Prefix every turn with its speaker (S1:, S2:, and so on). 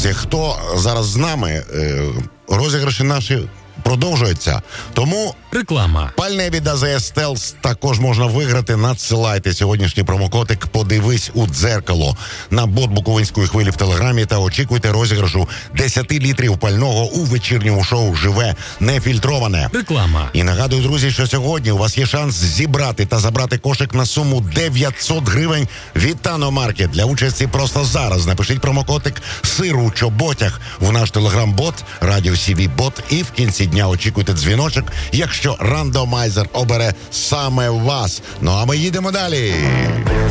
S1: друзі, хто зараз з нами, розіграші наші продовжуються. Тому
S2: реклама.
S1: Пальне від АЗС Стелс також можна виграти. Надсилайте сьогоднішній промокодик «Подивись у дзеркало» на бот Буковинської хвилі в Телеграмі та очікуйте розіграшу 10 літрів пального у вечірньому шоу «Живе нефільтроване».
S2: Реклама.
S1: І нагадую, друзі, що сьогодні у вас є шанс зібрати та забрати кошик на суму 900 гривень від Тано-Маркет. Для участі просто зараз напишіть промокодик «Сир у чоботях» в наш телеграм-бот «Радіо СІВІ Бот» і в кінці дня очікуйте дзвіночок, якщо рандомайзер обере саме вас. Ну а ми їдемо далі.